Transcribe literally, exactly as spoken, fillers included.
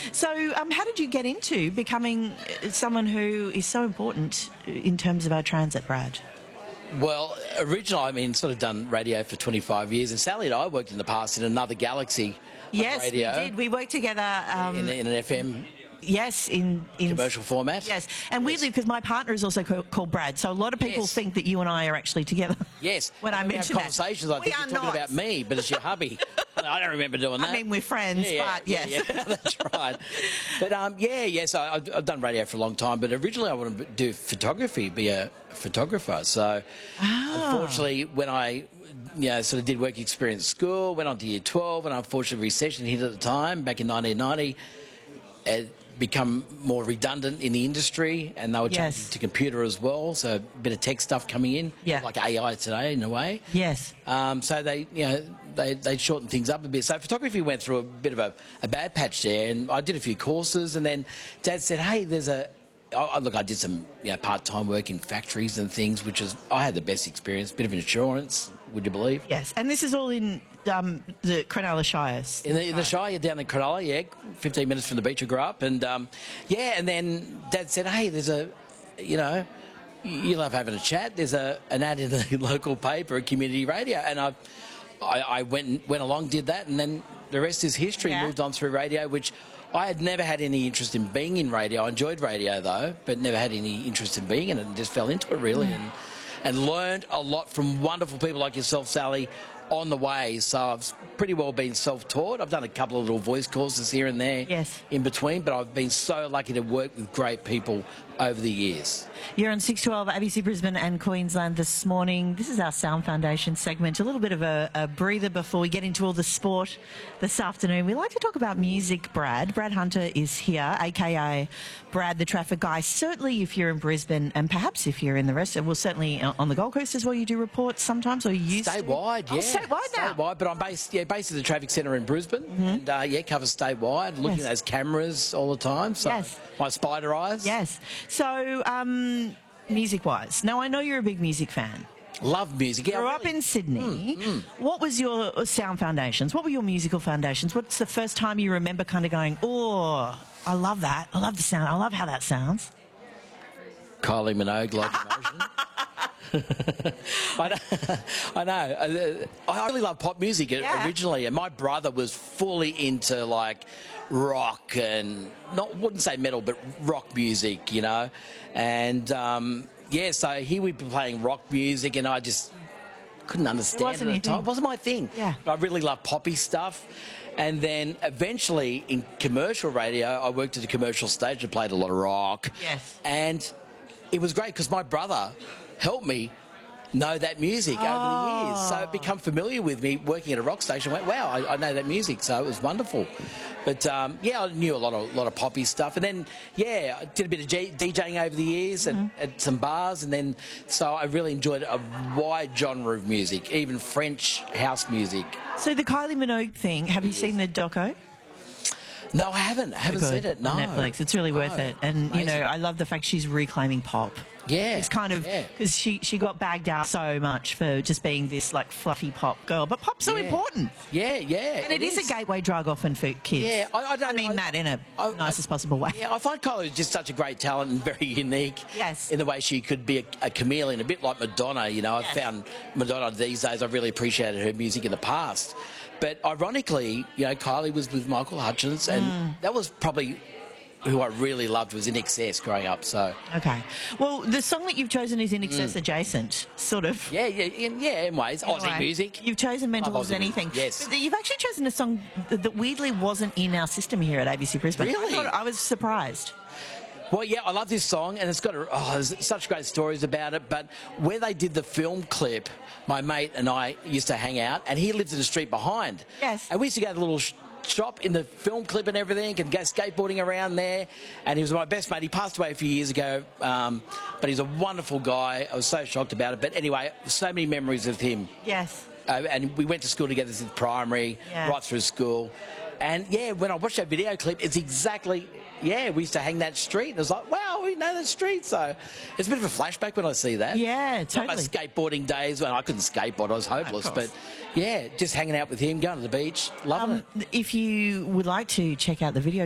So um, how did you get into becoming someone who is so important in terms of our transit, Brad? Well, originally, I mean, sort of done radio for twenty-five years, and Sally and I worked in the past in another galaxy yes, of radio. we did. We worked together. Um, in, in an F M Yes, in, in commercial format. Yes, and weirdly, because my partner is also co- called Brad, so a lot of people Yes. think that you and I are actually together. Yes. when I we mention have conversations, I that. think We you're are talking not. about me, but it's your hubby. I don't remember doing that. I mean, we're friends, yeah, but yeah, yes. yeah, that's right. But um, yeah, yes, I, I've, I've done radio for a long time, but originally I wanted to do photography, be a photographer. So Ah. unfortunately, when I you know, sort of did work experience at school, went on to year twelve, and unfortunately recession hit at the time, back in nineteen ninety, it become more redundant in the industry, and they were Yes. changing to computer as well, so a bit of tech stuff coming in, Yeah. like A I today in a way. Yes. Um, so they, you know, they they shortened things up a bit. So photography went through a bit of a, a bad patch there, and I did a few courses, and then Dad said, "Hey, there's a." I, look, I did some you know, part-time work in factories and things, which is I had the best experience. Bit of insurance, would you believe? Yes, and this is all in um, the Cronulla Shire. In the, in the Shire, down in Cronulla, yeah, fifteen minutes from the beach I grew up, and um, yeah, and then Dad said, "Hey, there's a, you know, you love having a chat. There's a an ad in the local paper, a community radio," and I, I, I went went along, did that, and then the rest is history. Yeah. Moved on through radio, which I had never had any interest in being in radio. I enjoyed radio though, but never had any interest in being in it, and just fell into it really, Mm. and and learned a lot from wonderful people like yourself, Sally, on the way. So I've pretty well been self-taught. I've done a couple of little voice courses here and there Yes. in between, but I've been so lucky to work with great people over the years. You're on six twelve A B C Brisbane and Queensland this morning. This is our Sound Foundation segment, a little bit of a, a breather before we get into all the sport this afternoon. We like to talk about music, Brad. Brad Hunter is here, a k a. Brad the Traffic Guy. Certainly if you're in Brisbane, and perhaps if you're in the rest, well, certainly on the Gold Coast as well, you do reports sometimes, or you used Statewide, to? yeah. Oh, statewide now? Statewide, but I'm based, yeah, based at the traffic centre in Brisbane, Mm-hmm. and uh, yeah, cover statewide, looking Yes. at those cameras all the time. So Yes. my spider eyes. Yes. So, um, music-wise, now I know you're a big music fan. Love music. Yeah, Grew I up really- in Sydney. Mm, What was your sound foundations? What were your musical foundations? What's the first time you remember kind of going, oh, I love that. I love the sound. I love how that sounds. Kylie Minogue, Locomotion. I know. I know. Uh, I really love pop music Yeah. originally, and my brother was fully into like rock and not wouldn't say metal, but rock music, you know. And um, yeah, so he would be playing rock music, and I just couldn't understand it, wasn't at your the time. thing. It wasn't my thing. Yeah. But I really love poppy stuff. And then eventually in commercial radio, I worked at a commercial stage and played a lot of rock. Yes. And it was great because my brother helped me know that music over the years. So it became familiar with me working at a rock station. I went, wow, I, I know that music. So it was wonderful. But um, yeah, I knew a lot of lot of poppy stuff. And then, yeah, I did a bit of G- DJing over the years Mm-hmm. at, at some bars. And then, so I really enjoyed a wide genre of music, even French house music. So the Kylie Minogue thing, have you seen the doco? No, I haven't. I haven't Good. seen it. No. On Netflix. It's really worth No. it. And, you know, Amazing. I love the fact she's reclaiming pop. Yeah. It's kind of, yeah. because she, she got bagged out so much for just being this, like, fluffy pop girl. But pop's so Yeah. important. Yeah, yeah. And it is. a gateway drug often for kids. Yeah, I, I don't I mean I- that in a I- nicest possible way. Yeah, I find Kylie is just such a great talent and very unique. Yes. In the way she could be a, a chameleon, a bit like Madonna. You know, I've Yes. found Madonna these days. I've really appreciated her music in the past. But ironically, you know, Kylie was with Michael Hutchence, and Mm. that was probably who I really loved was In Excess growing up. So Okay. Well, the song that you've chosen is In Excess adjacent, sort of. yeah, yeah, in, yeah. In ways, Aussie Anyway, music. You've chosen Mental Love as Aussie Anything. music, yes. But you've actually chosen a song that, that weirdly wasn't in our system here at A B C Brisbane. Really? I, thought- I was surprised. Well, yeah, I love this song, and it's got a, oh, there's such great stories about it. But where they did the film clip, my mate and I used to hang out, and he lived in the street behind. Yes. And we used to go to the little sh- shop in the film clip and everything, and go skateboarding around there. And he was my best mate. He passed away a few years ago, um, but he's a wonderful guy. I was so shocked about it. But anyway, so many memories of him. Yes. Uh, and we went to school together since primary, Yeah. right through school. And yeah, when I watched that video clip, it's exactly, yeah, we used to hang that street. And it was like, wow, we know that street. So it's a bit of a flashback when I see that. Yeah, It's not my totally. skateboarding days when I couldn't skateboard, I was hopeless. course. But yeah, just hanging out with him, going to the beach, loving Um, it. if you would like to check out the video